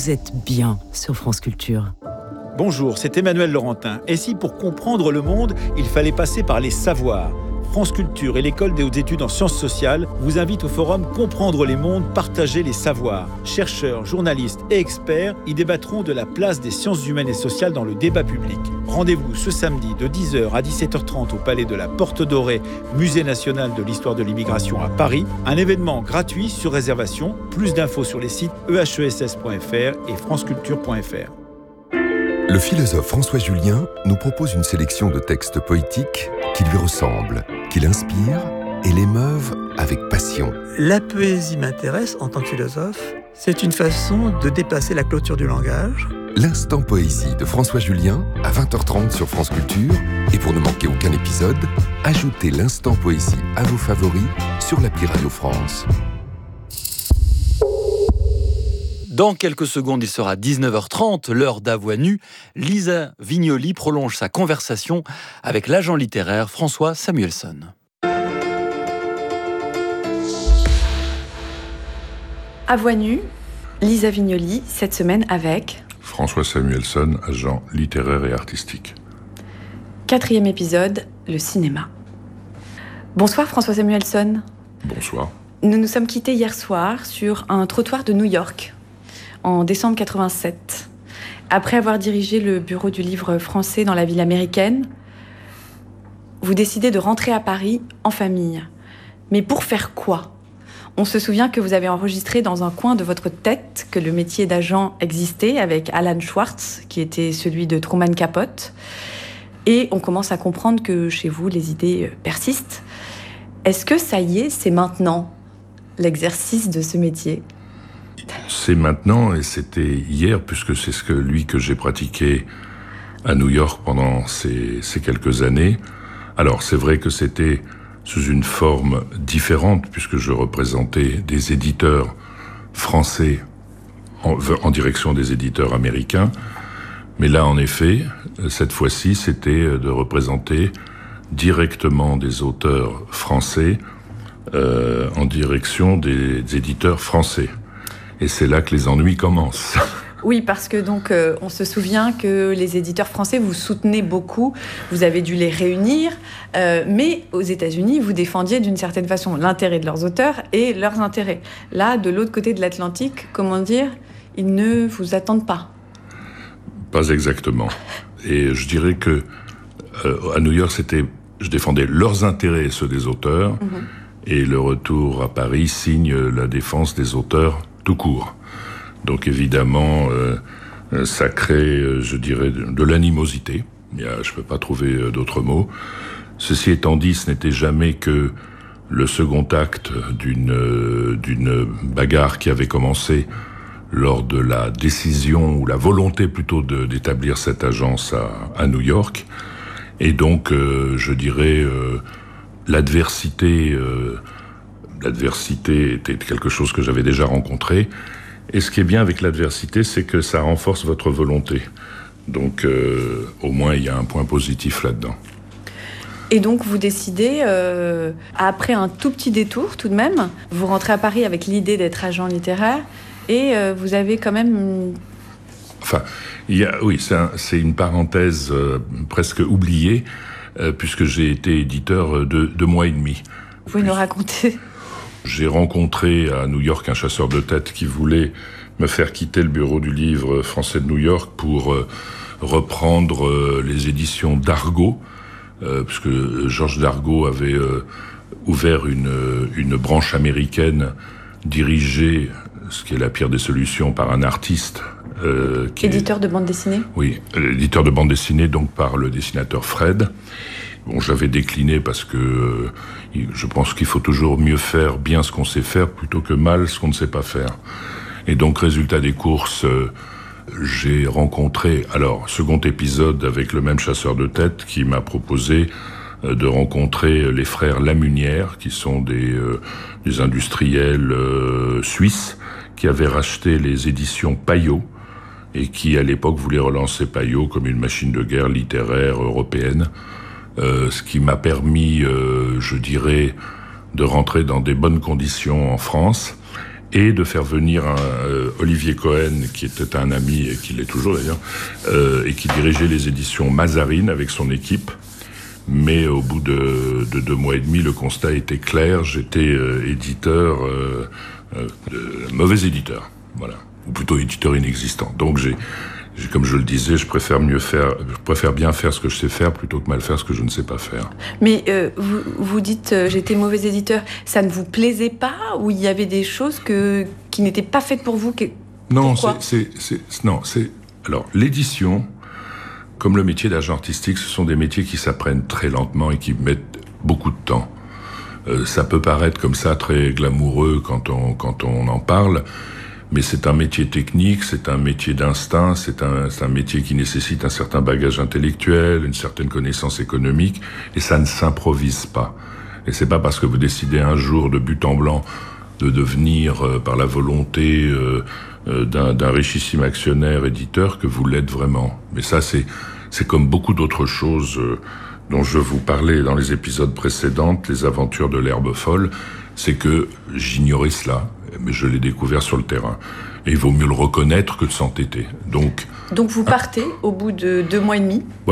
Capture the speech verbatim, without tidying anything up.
vous êtes bien sur France Culture. Bonjour, c'est Emmanuel Laurentin. Et si pour comprendre le monde, il fallait passer par les savoirs ? France Culture et l'École des hautes études en sciences sociales vous invitent au forum Comprendre les mondes, partager les savoirs. Chercheurs, journalistes et experts y débattront de la place des sciences humaines et sociales dans le débat public. Rendez-vous ce samedi de dix heures à dix-sept heures trente au Palais de la Porte Dorée, Musée national de l'histoire de l'immigration à Paris. Un événement gratuit sur réservation. Plus d'infos sur les sites e h e s s point f r et franceculture point f r. Le philosophe François Julien nous propose une sélection de textes poétiques qui lui ressemblent, qui l'inspirent et l'émeuvent avec passion. La poésie m'intéresse en tant que philosophe. C'est une façon de dépasser la clôture du langage. L'instant poésie de François Julien à vingt heures trente sur France Culture. Et pour ne manquer aucun épisode, ajoutez l'instant poésie à vos favoris sur l'appli Radio France. Dans quelques secondes, il sera dix-neuf heures trente, l'heure d'À Voix nue. Lisa Vignoli prolonge sa conversation avec l'agent littéraire François Samuelsson. À Voix nue, Lisa Vignoli, cette semaine avec... François Samuelsson, agent littéraire et artistique. Quatrième épisode, le cinéma. Bonsoir François Samuelsson. Bonsoir. Nous nous sommes quittés hier soir sur un trottoir de New York, en décembre quatre-vingt-sept. Après avoir dirigé le bureau du livre français dans la ville américaine, vous décidez de rentrer à Paris en famille. Mais pour faire quoi ? On se souvient que vous avez enregistré dans un coin de votre tête que le métier d'agent existait avec Alan Schwartz, qui était celui de Truman Capote. Et on commence à comprendre que chez vous, les idées persistent. Est-ce que ça y est, c'est maintenant, l'exercice de ce métier ? C'est maintenant, et c'était hier, puisque c'est ce que lui que j'ai pratiqué à New York pendant ces, ces quelques années. Alors, c'est vrai que c'était sous une forme différente, puisque je représentais des éditeurs français en, en direction des éditeurs américains. Mais là, en effet, cette fois-ci, c'était de représenter directement des auteurs français euh, en direction des, des éditeurs français. Et c'est là que les ennuis commencent. Oui, parce que donc euh, on se souvient que les éditeurs français vous soutenaient beaucoup, vous avez dû les réunir, euh, mais aux États-Unis, vous défendiez d'une certaine façon l'intérêt de leurs auteurs et leurs intérêts. Là, de l'autre côté de l'Atlantique, comment dire, ils ne vous attendent pas. Pas exactement. Et je dirais que euh, à New York, c'était, je défendais leurs intérêts et ceux des auteurs, mm-hmm. et le retour à Paris signe la défense des auteurs tout court. Donc évidemment, euh, ça crée, je dirais, de, de l'animosité. Il y a, je ne peux pas trouver d'autres mots. Ceci étant dit, ce n'était jamais que le second acte d'une, d'une bagarre qui avait commencé lors de la décision, ou la volonté plutôt de, d'établir cette agence à, à New York. Et donc, euh, je dirais, euh, l'adversité... Euh, L'adversité était quelque chose que j'avais déjà rencontré. Et ce qui est bien avec l'adversité, c'est que ça renforce votre volonté. Donc, euh, au moins, il y a un point positif là-dedans. Et donc, vous décidez, euh, après un tout petit détour tout de même, vous rentrez à Paris avec l'idée d'être agent littéraire, et euh, vous avez quand même... Une... Enfin, il y a, oui, c'est, un, c'est une parenthèse euh, presque oubliée, euh, puisque j'ai été éditeur de deux mois et demi. Vous pouvez nous raconter ? J'ai rencontré à New York un chasseur de tête qui voulait me faire quitter le bureau du livre français de New York pour euh, reprendre euh, les éditions d'Argo, euh, puisque Georges Dargaud avait euh, ouvert une, une branche américaine dirigée, ce qui est la pire des solutions, par un artiste. Euh, qui éditeur est, de bande dessinée ? Oui, éditeur de bande dessinée, donc par le dessinateur Fred. Bon, j'avais décliné parce que euh, je pense qu'il faut toujours mieux faire bien ce qu'on sait faire plutôt que mal ce qu'on ne sait pas faire. Et donc, résultat des courses, euh, j'ai rencontré, alors, second épisode avec le même chasseur de tête qui m'a proposé euh, de rencontrer les frères Lamunière, qui sont des, euh, des industriels euh, suisses, qui avaient racheté les éditions Payot, et qui, à l'époque, voulaient relancer Payot comme une machine de guerre littéraire européenne. Euh, ce qui m'a permis, euh, je dirais, de rentrer dans des bonnes conditions en France. et de faire venir un, euh, Olivier Cohen, qui était un ami, et qui l'est toujours d'ailleurs, euh, et qui dirigeait les éditions Mazarine avec son équipe. Mais au bout de, de deux mois et demi, le constat était clair, j'étais euh, éditeur, euh, euh, mauvais éditeur, voilà, ou plutôt éditeur inexistant. Donc j'ai, j'ai, comme je le disais, je préfère mieux faire, je préfère bien faire ce que je sais faire plutôt que mal faire ce que je ne sais pas faire. Mais euh, vous, vous dites euh, j'étais mauvais éditeur, ça ne vous plaisait pas, ou il y avait des choses que, qui n'étaient pas faites pour vous que... Non, Pourquoi c'est, c'est, c'est, non, c'est, alors l'édition, comme le métier d'agent artistique, ce sont des métiers qui s'apprennent très lentement et qui mettent beaucoup de temps. Euh, ça peut paraître comme ça très glamoureux quand on, quand on en parle, mais c'est un métier technique, c'est un métier d'instinct, c'est un, c'est un métier qui nécessite un certain bagage intellectuel, une certaine connaissance économique, et ça ne s'improvise pas. Et c'est pas parce que vous décidez un jour de but en blanc de devenir, euh, par la volonté euh, euh, d'un, d'un richissime actionnaire éditeur, que vous l'êtes vraiment. Mais ça, c'est, c'est comme beaucoup d'autres choses euh, dont je vous parlais dans les épisodes précédents, les aventures de l'herbe folle, c'est que j'ignorais cela, mais je l'ai découvert sur le terrain. Et il vaut mieux le reconnaître que de s'entêter. Donc, Donc vous partez au bout de deux mois et demi.